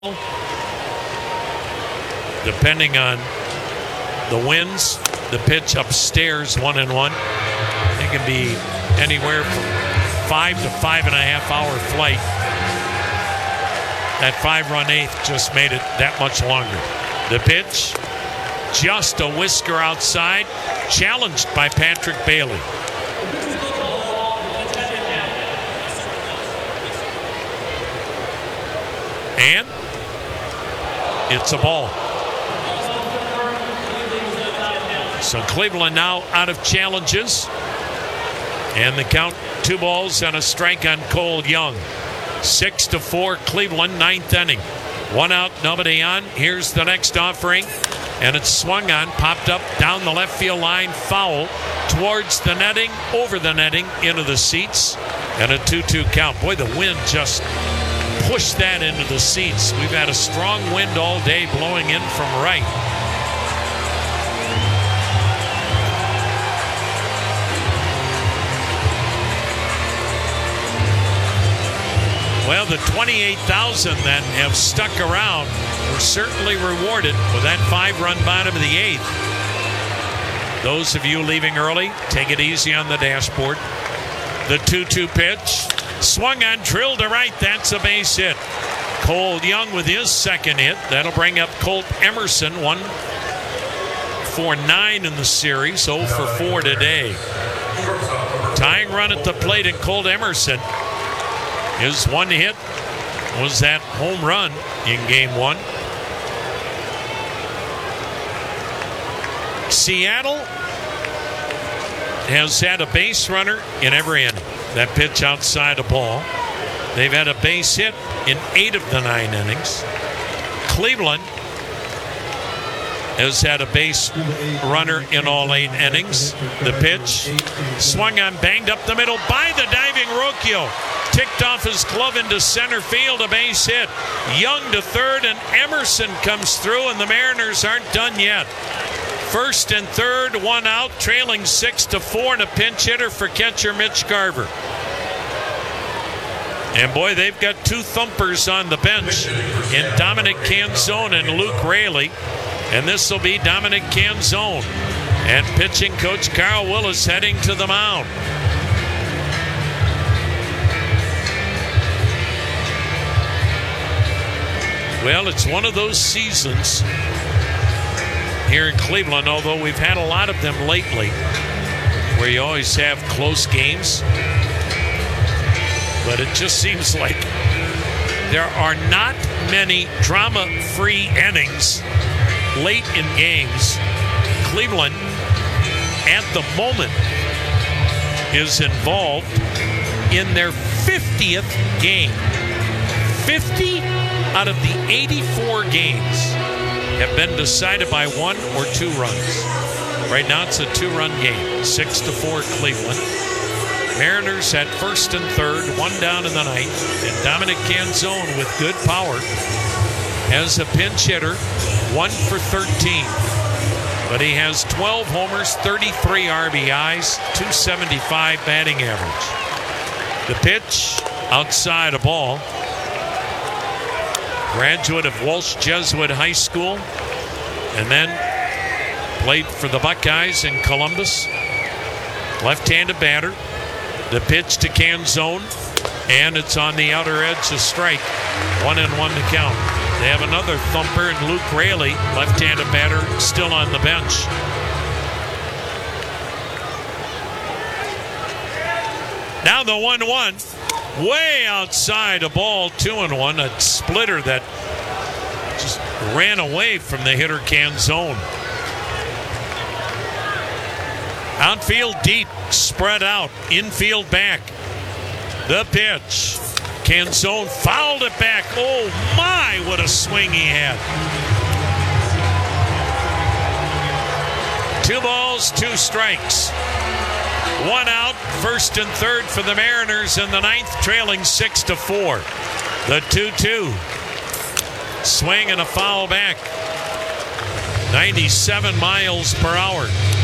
Depending on the winds, the pitch upstairs 1-1. It can be anywhere from 5 to 5.5 hour flight. That 5-run eighth just made it that much longer. The pitch, just a whisker outside, challenged by Patrick Bailey. And it's a ball. So Cleveland now out of challenges. And the count, 2 balls and a strike on Cole Young. 6-4 Cleveland, 9th inning. 1 out, nobody on. Here's the next offering. And it's swung on, popped up down the left field line, foul towards the netting, over the netting, into the seats. And a 2-2 count. Boy, the wind just pushed that into the seats. We've had a strong wind all day blowing in from right. Well, the 28,000 that have stuck around were certainly rewarded with that 5-run bottom of the 8th. Those of you leaving early, take it easy on the dashboard. The 2-2 pitch. Swung on, drilled to right. That's a base hit. Cole Young with his second hit. That'll bring up Colt Emerson, 1 for 9 in the series, 0 for 4 today. Tying run at the plate, and Colt Emerson, his one hit was that home run in Game 1. Seattle has had a base runner in every inning. That pitch outside a ball. They've had a base hit in 8 of the 9 innings. Cleveland has had a base runner in all 8 innings. The pitch swung on, banged up the middle by the diving Rocchio. Ticked off his glove into center field, a base hit. Young to third, and Emerson comes through, and the Mariners aren't done yet. First and third, 1 out, trailing 6-4, and a pinch hitter for catcher Mitch Garver. And boy, they've got 2 thumpers on the bench in Dominic Canzone and Luke Raley. And this will be Dominic Canzone. And pitching coach Carl Willis heading to the mound. Well, it's one of those seasons here in Cleveland, although we've had a lot of them lately, where you always have close games. But it just seems like there are not many drama-free innings late in games. Cleveland, at the moment, is involved in their 50th game. 50 out of the 84 games have been decided by 1 or 2 runs. Right now it's a 2-run game. 6-4 Cleveland. Mariners at first and third, 1 down in the 9th. And Dominic Canzone with good power as a pinch hitter, 1 for 13. But he has 12 homers, 33 RBIs, 275 batting average. The pitch outside a ball. Graduate of Walsh Jesuit High School, and then played for the Buckeyes in Columbus. Left-handed batter. The pitch to Canzone, and it's on the outer edge, a strike. 1-1 to count. They have another thumper in Luke Raley, left-handed batter, still on the bench. Now the 1-1. Way outside a ball, 2-1, a splitter that just ran away from the hitter Canzone. Outfield deep, spread out, infield back. The pitch. Canzone fouled it back. Oh my, what a swing he had. 2 balls, 2 strikes. 1 out, first and third for the Mariners in the 9th, trailing 6-4. The 2-2. Swing and a foul back. 97 miles per hour.